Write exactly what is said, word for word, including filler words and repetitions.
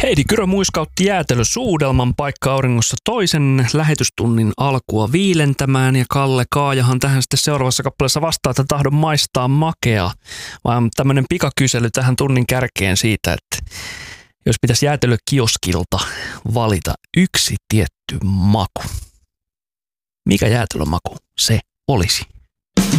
Heidi Kyrö muiskautti jäätelösuudelman paikka auringossa toisen lähetystunnin alkua viilentämään, ja Kalle Kaajahan tähän sitten seuraavassa kappaleessa vastaa, että tahdon maistaa makea. Vaan tämmöinen pikakysely tähän tunnin kärkeen siitä, että jos pitäisi jäätelökioskilta valita yksi tietty maku, mikä jäätelömaku se olisi?